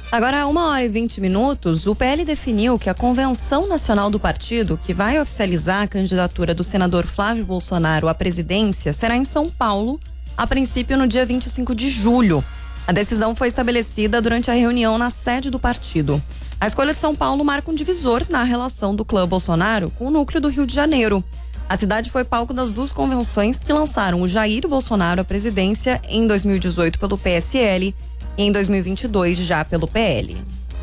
Agora, às 1h20, o PL definiu que a Convenção Nacional do Partido, que vai oficializar a candidatura do senador Flávio Bolsonaro à presidência, será em São Paulo, a princípio no dia 25 de julho. A decisão foi estabelecida durante a reunião na sede do partido. A escolha de São Paulo marca um divisor na relação do clã Bolsonaro com o núcleo do Rio de Janeiro. A cidade foi palco das duas convenções que lançaram o Jair Bolsonaro à presidência em 2018 pelo PSL e em 2022 já pelo PL.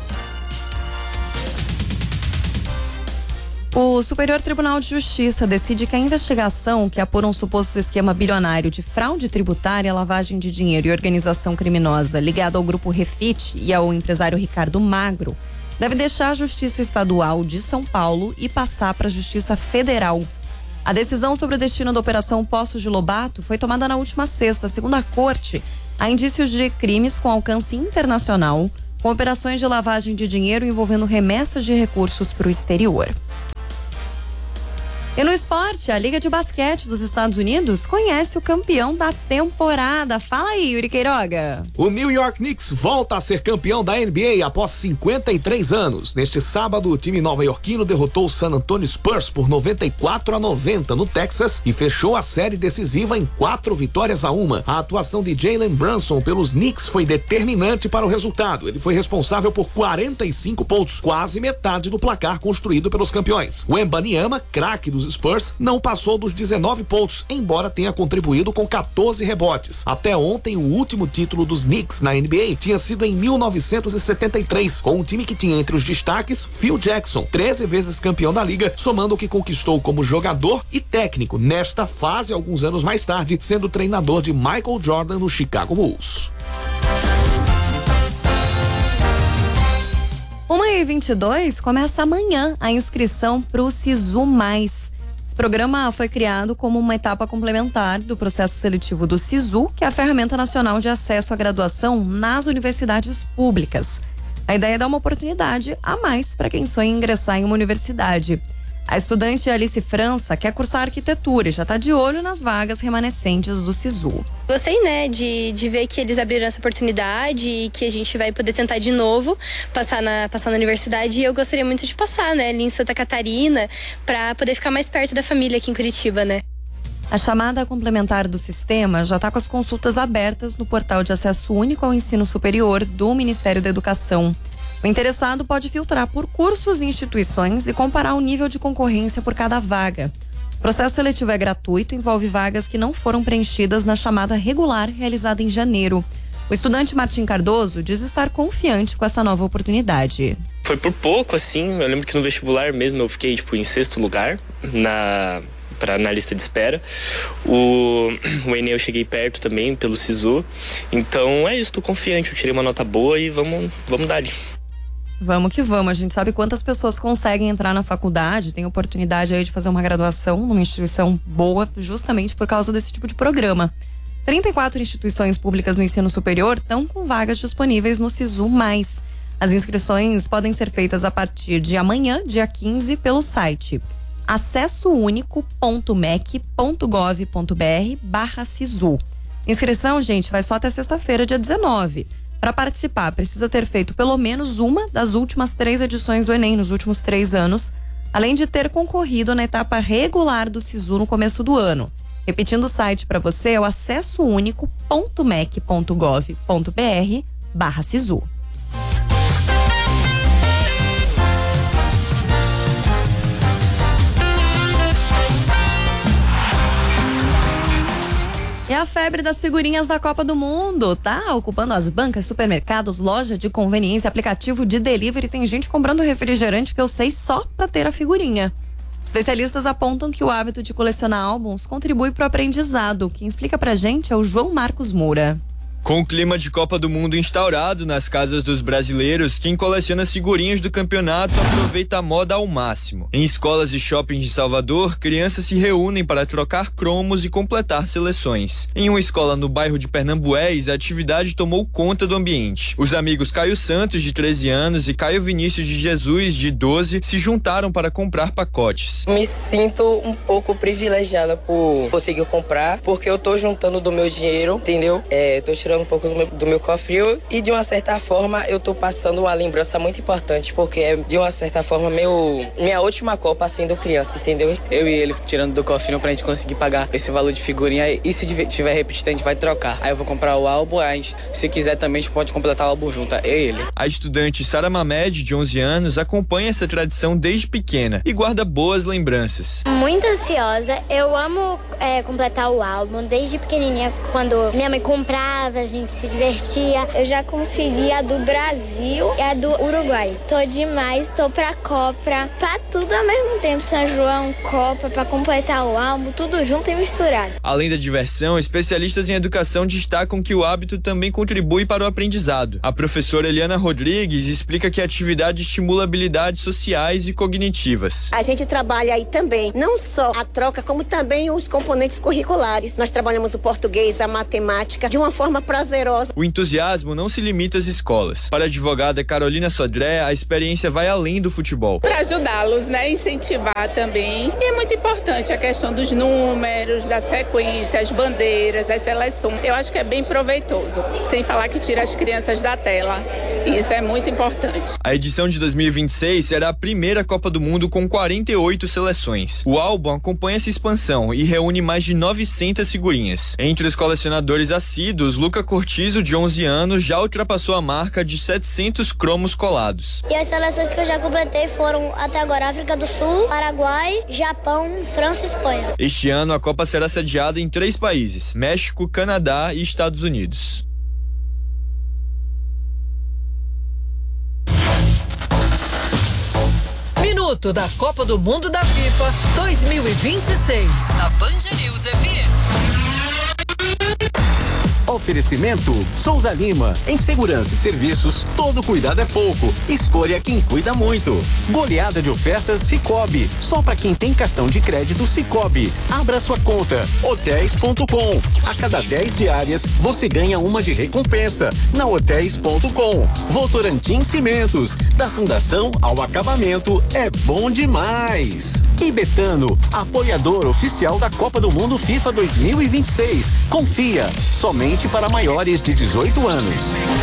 O Superior Tribunal de Justiça decide que a investigação que apura um suposto esquema bilionário de fraude tributária, lavagem de dinheiro e organização criminosa ligado ao grupo Refit e ao empresário Ricardo Magro deve deixar a Justiça Estadual de São Paulo e passar para a Justiça Federal. A decisão sobre o destino da Operação Poços de Lobato foi tomada na última sexta, segundo a Corte. Há indícios de crimes com alcance internacional, com operações de lavagem de dinheiro envolvendo remessas de recursos para o exterior. E no esporte, a Liga de Basquete dos Estados Unidos conhece o campeão da temporada. Fala aí, Yuri Queiroga. O New York Knicks volta a ser campeão da NBA após 53 anos. Neste sábado, o time nova-iorquino derrotou o San Antonio Spurs por 94-90 no Texas e fechou a série decisiva em 4-1. A atuação de Jalen Brunson pelos Knicks foi determinante para o resultado. Ele foi responsável por 45 pontos, quase metade do placar construído pelos campeões. O Wembanyama, craque dos Spurs, não passou dos 19 pontos, embora tenha contribuído com 14 rebotes. Até ontem, o último título dos Knicks na NBA tinha sido em 1973, com um time que tinha entre os destaques Phil Jackson, 13 vezes campeão da liga, somando o que conquistou como jogador e técnico nesta fase, alguns anos mais tarde, sendo treinador de Michael Jordan no Chicago Bulls. 1h22 começa amanhã a inscrição para o SISU+. Esse programa foi criado como uma etapa complementar do processo seletivo do SISU, que é a ferramenta nacional de acesso à graduação nas universidades públicas. A ideia é dar uma oportunidade a mais para quem sonha em ingressar em uma universidade. A estudante Alice França quer cursar arquitetura e já está de olho nas vagas remanescentes do SISU. Gostei, né, de ver que eles abriram essa oportunidade e que a gente vai poder tentar de novo passar na universidade. E eu gostaria muito de passar, né, ali em Santa Catarina, para poder ficar mais perto da família aqui em Curitiba, né. A chamada complementar do sistema já está com as consultas abertas no portal de acesso único ao ensino superior do Ministério da Educação. O interessado pode filtrar por cursos e instituições e comparar o nível de concorrência por cada vaga. O processo seletivo é gratuito e envolve vagas que não foram preenchidas na chamada regular realizada em janeiro. O estudante Martim Cardoso diz estar confiante com essa nova oportunidade. Foi por pouco, assim. Eu lembro que no vestibular mesmo eu fiquei, em 6º lugar na lista de espera. O Enem eu cheguei perto também pelo SISU. Então é isso, tô confiante. Eu tirei uma nota boa e vamos dar ali. Vamos que vamos. A gente sabe quantas pessoas conseguem entrar na faculdade, tem oportunidade aí de fazer uma graduação numa instituição boa, justamente por causa desse tipo de programa. 34 instituições públicas no ensino superior estão com vagas disponíveis no SISU+. As inscrições podem ser feitas a partir de amanhã, dia 15, pelo site acessounico.mec.gov.br/SISU. Inscrição, gente, vai só até sexta-feira, dia 19. Para participar, precisa ter feito pelo menos uma das últimas 3 edições do Enem nos últimos 3 anos, além de ter concorrido na etapa regular do SISU no começo do ano. Repetindo o site para você, é o acessounico.mec.gov.br/SISU. E a febre das figurinhas da Copa do Mundo tá ocupando as bancas, supermercados, loja de conveniência, aplicativo de delivery. Tem gente comprando refrigerante que eu sei só pra ter a figurinha. Especialistas apontam que o hábito de colecionar álbuns contribui para o aprendizado. Quem explica pra gente é o João Marcos Moura. Com o clima de Copa do Mundo instaurado nas casas dos brasileiros, quem coleciona figurinhas do campeonato aproveita a moda ao máximo. Em escolas e shoppings de Salvador, crianças se reúnem para trocar cromos e completar seleções. Em uma escola no bairro de Pernambués, a atividade tomou conta do ambiente. Os amigos Caio Santos, de 13 anos, e Caio Vinícius de Jesus, de 12, se juntaram para comprar pacotes. Me sinto um pouco privilegiada por conseguir comprar, porque eu tô juntando do meu dinheiro, entendeu? Tô tirando tirando um pouco do meu cofrinho e de uma certa forma eu tô passando uma lembrança muito importante, porque é de uma certa forma minha última Copa sendo criança, entendeu? Eu e ele tirando do cofrinho pra gente conseguir pagar esse valor de figurinha e se tiver repetido a gente vai trocar. Aí eu vou comprar o álbum, a gente, se quiser também a gente pode completar o álbum junto, eu e ele. A estudante Sara Mamed, de 11 anos, acompanha essa tradição desde pequena e guarda boas lembranças. Muito ansiosa, eu amo completar o álbum, desde pequenininha, quando minha mãe comprava, a gente se divertia. Eu já consegui a do Brasil e a do Uruguai. Tô demais, tô pra Copa, pra tudo ao mesmo tempo, São João, Copa, pra completar o álbum, tudo junto e misturado. Além da diversão, especialistas em educação destacam que o hábito também contribui para o aprendizado. A professora Eliana Rodrigues explica que a atividade estimula habilidades sociais e cognitivas. A gente trabalha aí também, não só a troca, como também os componentes curriculares. Nós trabalhamos o português, a matemática, de uma forma prazerosa. O entusiasmo não se limita às escolas. Para a advogada Carolina Sodré, a experiência vai além do futebol. Para ajudá-los, incentivar também. E é muito importante a questão dos números, da sequência, as bandeiras, as seleções. Eu acho que é bem proveitoso, sem falar que tira as crianças da tela. Isso é muito importante. A edição de 2026 será a primeira Copa do Mundo com 48 seleções. O álbum acompanha essa expansão e reúne mais de 900 figurinhas. Entre os colecionadores assíduos, Luca Cortizo, de 11 anos, já ultrapassou a marca de 700 cromos colados. E as seleções que eu já completei foram até agora África do Sul, Paraguai, Japão, França e Espanha. Este ano a Copa será sediada em 3 países: México, Canadá e Estados Unidos. Minuto da Copa do Mundo da FIFA 2026, da Band News FM. Oferecimento Souza Lima. Em segurança e serviços, todo cuidado é pouco. Escolha quem cuida muito. Goleada de ofertas Sicoob. Só para quem tem cartão de crédito Sicoob. Abra sua conta. Hotéis.com. A cada 10 diárias, você ganha uma de recompensa. Na Hotéis.com. Votorantim Cimentos. Da fundação ao acabamento, é bom demais. E Betano, apoiador oficial da Copa do Mundo FIFA 2026. Confia, somente para maiores de 18 anos.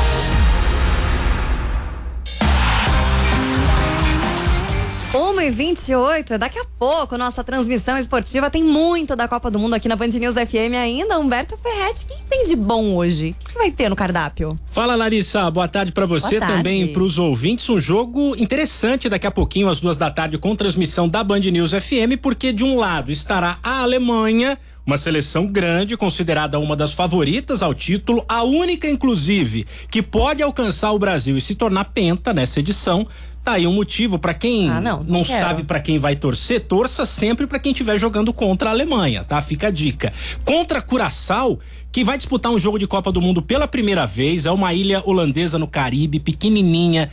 1h28, daqui a pouco nossa transmissão esportiva tem muito da Copa do Mundo aqui na Band News FM ainda. Humberto Ferretti, o que tem de bom hoje? O que vai ter no cardápio? Fala, Larissa, boa tarde pra você, também pros ouvintes. Um jogo interessante daqui a pouquinho às 14h com transmissão da Band News FM, porque de um lado estará a Alemanha, uma seleção grande, considerada uma das favoritas ao título, a única inclusive que pode alcançar o Brasil e se tornar penta nessa edição. Tá aí um motivo para quem não sabe para quem vai torcer, torça sempre para quem estiver jogando contra a Alemanha, tá? Fica a dica. Contra Curaçao, que vai disputar um jogo de Copa do Mundo pela primeira vez, é uma ilha holandesa no Caribe, pequenininha,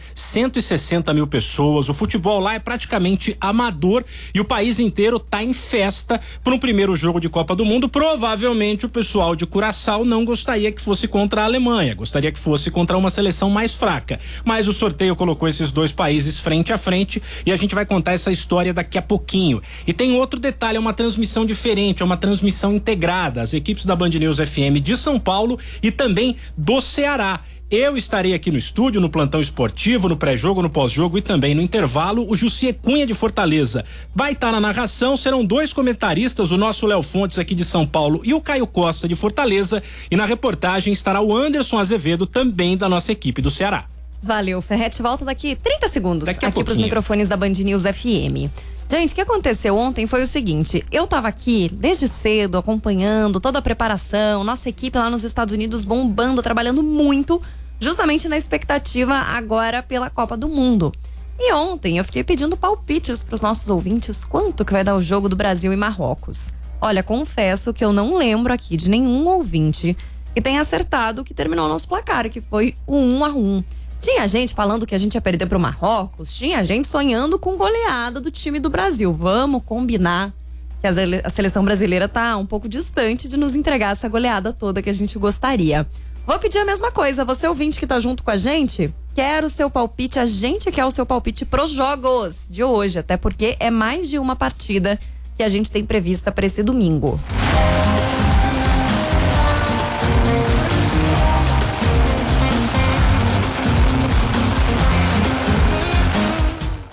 160 mil pessoas, o futebol lá é praticamente amador e o país inteiro tá em festa para um primeiro jogo de Copa do Mundo. Provavelmente o pessoal de Curaçao não gostaria que fosse contra a Alemanha, gostaria que fosse contra uma seleção mais fraca, mas o sorteio colocou esses dois países frente a frente e a gente vai contar essa história daqui a pouquinho. E tem outro detalhe, é uma transmissão diferente, é uma transmissão integrada, as equipes da Band News FM de São Paulo e também do Ceará. Eu estarei aqui no estúdio, no plantão esportivo, no pré-jogo, no pós-jogo e também no intervalo. O Jussier Cunha de Fortaleza vai estar na narração, serão dois comentaristas, o nosso Léo Fontes aqui de São Paulo e o Caio Costa de Fortaleza, e na reportagem estará o Anderson Azevedo, também da nossa equipe do Ceará. Valeu, Ferretti, volta daqui 30 segundos aqui pros microfones da Band News FM. Gente, o que aconteceu ontem foi o seguinte, eu tava aqui desde cedo acompanhando toda a preparação, nossa equipe lá nos Estados Unidos bombando, trabalhando muito, justamente na expectativa agora pela Copa do Mundo. E ontem eu fiquei pedindo palpites pros nossos ouvintes, quanto que vai dar o jogo do Brasil e Marrocos. Olha, confesso que eu não lembro aqui de nenhum ouvinte que tenha acertado o que terminou o nosso placar, que foi o 1-1. Tinha gente falando que a gente ia perder pro Marrocos, tinha gente sonhando com goleada do time do Brasil. Vamos combinar que a seleção brasileira tá um pouco distante de nos entregar essa goleada toda que a gente gostaria. Vou pedir a mesma coisa, você ouvinte que tá junto com a gente, quer o seu palpite, a gente quer o seu palpite pros jogos de hoje, até porque é mais de uma partida que a gente tem prevista para esse domingo.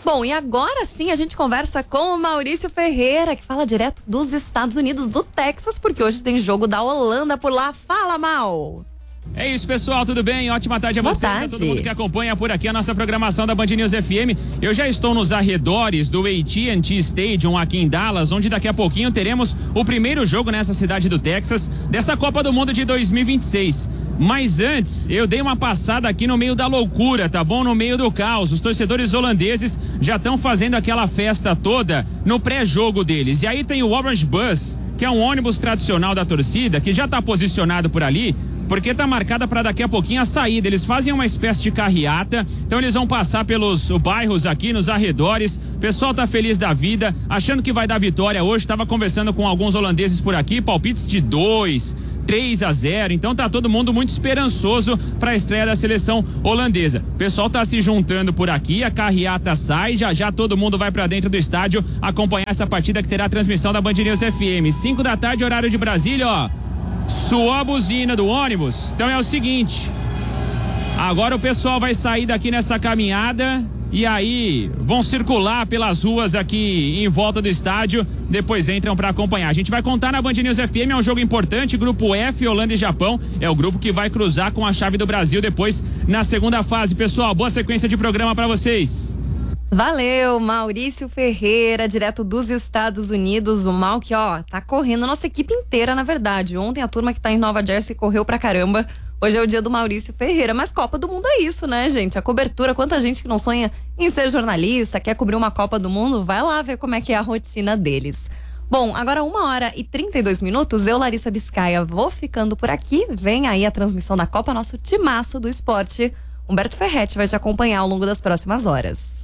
Bom, e agora sim a gente conversa com o Maurício Ferreira, que fala direto dos Estados Unidos, do Texas, porque hoje tem jogo da Holanda por lá. Fala, Mal! É isso, pessoal, tudo bem? Ótima tarde a vocês, a todo mundo que acompanha por aqui a nossa programação da Band News FM. Eu já estou nos arredores do AT&T Stadium aqui em Dallas, onde daqui a pouquinho teremos o primeiro jogo nessa cidade do Texas, dessa Copa do Mundo de 2026. Mas antes, eu dei uma passada aqui no meio da loucura, tá bom? No meio do caos. Os torcedores holandeses já estão fazendo aquela festa toda no pré-jogo deles. E aí tem o Orange Bus, que é um ônibus tradicional da torcida, que já está posicionado por ali, porque tá marcada para daqui a pouquinho a saída. Eles fazem uma espécie de carreata, então eles vão passar pelos bairros aqui nos arredores. O pessoal tá feliz da vida, achando que vai dar vitória hoje. Tava conversando com alguns holandeses por aqui, palpites de 2-3-0, então tá todo mundo muito esperançoso para a estreia da seleção holandesa. O pessoal tá se juntando por aqui, a carreata sai, já todo mundo vai para dentro do estádio acompanhar essa partida que terá a transmissão da Band News FM. 5 da tarde, horário de Brasília, ó. Soou a buzina do ônibus. Então é o seguinte, agora o pessoal vai sair daqui nessa caminhada e aí vão circular pelas ruas aqui em volta do estádio, depois entram para acompanhar. A gente vai contar na Band News FM, é um jogo importante, grupo F, Holanda e Japão, é o grupo que vai cruzar com a chave do Brasil depois na segunda fase. Pessoal, boa sequência de programa para vocês. Valeu, Maurício Ferreira, direto dos Estados Unidos. O Mal que, tá correndo, nossa equipe inteira, na verdade. Ontem a turma que tá em Nova Jersey correu pra caramba. Hoje é o dia do Maurício Ferreira, mas Copa do Mundo é isso, né, gente? A cobertura, quanta gente que não sonha em ser jornalista, quer cobrir uma Copa do Mundo, vai lá ver como é que é a rotina deles. Bom, agora 1h32, eu, Larissa Biscaia, vou ficando por aqui. Vem aí a transmissão da Copa, nosso timaço do esporte. Humberto Ferretti vai te acompanhar ao longo das próximas horas.